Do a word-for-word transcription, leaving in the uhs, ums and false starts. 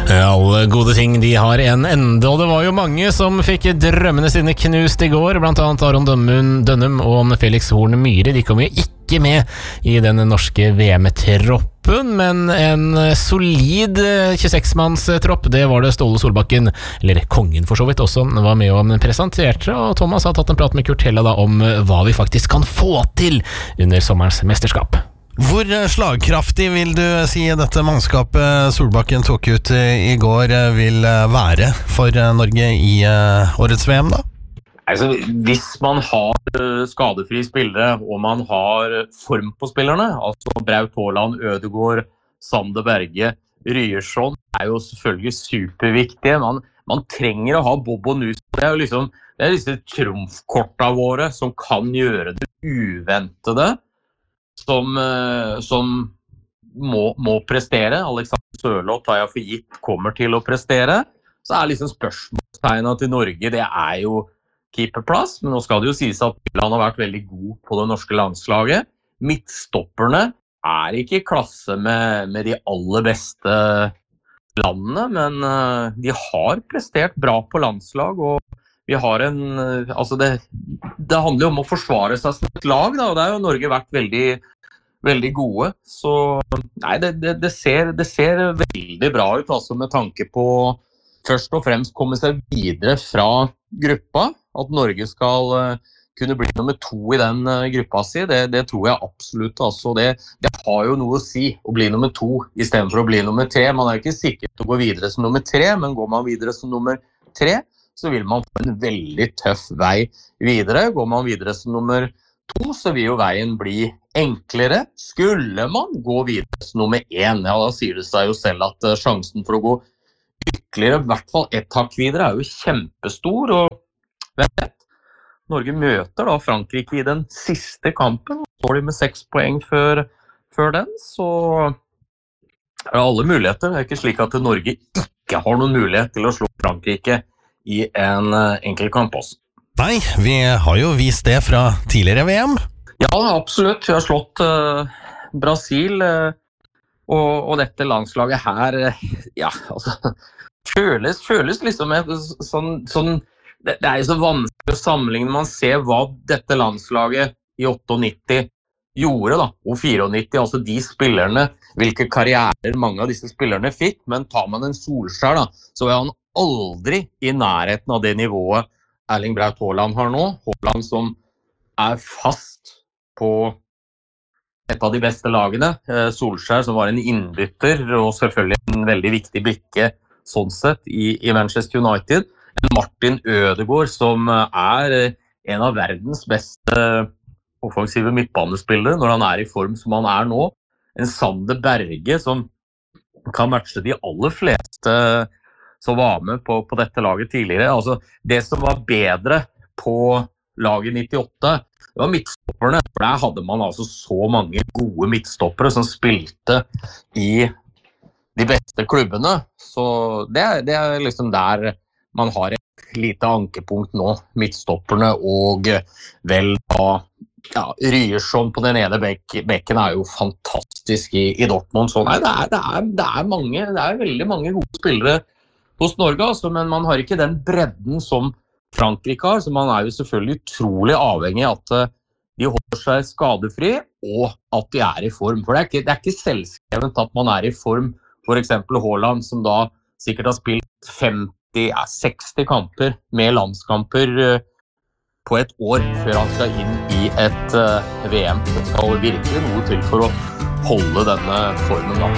Alle gode ting, de har en ende, og det var jo mange som fikk drømmene sine knust i går, blant annet Aron Dønnum og Felix Horn Myhre. De kom jo ikke med i den norske V M-troppen, men en solid tjueseks-manns-tropp, det var det Ståle Solbakken, eller kongen for så vidt også, var med og presenterte, og Thomas har tatt en prat med Kurt Hella da om hva vi faktisk kan få til under sommerens mesterskap. Hvor slagkraftig vil du si dette mannskapet Solbakken tok ut i går vil være for Norge i årets V M da? Altså, hvis man har skadefri spillere og man har form på spillerne, altså Braut Haaland, Ødegaard, Sander Berge, Ryerson er jo selvfølgelig superviktige. Man, man trenger å ha Bob og Nus. Det er jo liksom, det er disse trumfkortene våre som kan gjøre det uventede, som, som må, må prestere. Alexander Sørloth har jeg for gitt kommer til å prestere. Så er liksom spørsmålstegnet til Norge, det er jo keeperplass, men nå skal det jo sies at han har vært veldig god på det norske landslaget. Midtstopperne er ikke i klasse med, med de aller beste landene, men uh, de har prestert bra på landslag, og vi har en, altså det, det handler jo om å forsvare seg som et lag, da, og det har jo Norge vært veldig, veldig gode. Så nei, det, det, det, ser, det ser veldig bra ut, altså med tanke på først og fremst komme seg videre fra gruppa, at Norge skal uh, kunne bli nummer to i den uh, gruppa si, det, det tror jeg absolutt. Altså det, det har jo noe å si å bli nummer to i stedet for å bli nummer tre. Man er ikke sikker til å gå videre som nummer tre, men går man videre som nummer tre, så vil man få en veldig tøff vei videre. Går man videre som nummer to, så vil jo veien bli enklere. Skulle man gå videre som nummer én, ja, da sier det seg jo selv at uh, sjansen for å gå ytterligere, i hvert fall ett hakk videre, er jo kjempestor, og hvem vet? Norge møter da Frankrike i den siste kampen, og står de med seks poeng før, før den, så er det alle muligheter. Det er ikke slik at Norge ikke har noen mulighet til å slå Frankrike i en uh, enkel kamp også. Nei, vi har jo vist det fra tidligere V M. Ja, absolutt. Vi har slått uh, Brasil, uh, og, og dette landslaget her, uh, ja, altså, føles, føles liksom et, sånn, sånn det, det er jo så vanskelig å sammenligne. Man ser hva dette landslaget i nittiåtte gjorde da, og nittifire, altså de spillerne, hvilke karrierer mange av disse spillerne fikk, men tar man en Solskjær da, så er han aldri i nærheten av det nivået Erling Braut Haaland har nå. Haaland som er fast på et av de beste lagene. Solskjær som var en innbytter, og selvfølgelig en veldig viktig brikke sånn sett i, i Manchester United. En Martin Ødegaard som er en av verdens beste offensive midtbanespillere når han er i form som han er nå. En Sander Berge som kan matche de aller fleste som var med på, på dette laget tidligere. Altså, det som var bedre på laget nittiåtte, det var midtstopperne. For der hadde man altså så mange gode midtstoppere som spilte i de beste klubbene. Så det, det er liksom der man har et lite ankepunkt nå. Midtstopperne og vel da, ja, Ryerson på den ene bek, bekken er jo fantastisk i, i Dortmund. Så nei, det er, det, er, det er mange, det er veldig mange gode spillere hos Norge, altså, men man har ikke den bredden som Frankrike har, så man er jo selvfølgelig utrolig avhengig av at de holder seg skadefri, og at de er i form. For det er ikke, det er ikke selvskrevet at man er i form. For eksempel Haaland, som da sikkert har spilt femti, ja, seksti kamper med landskamper på et år, før han skal inn i et uh, V M. Det skal virkelig noe til for å holde denne formen da.